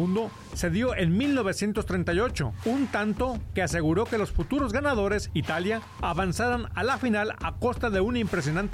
Mundo se dio en 1938, un tanto que aseguró que los futuros ganadores, Italia, avanzaran a la final a costa de una impresionante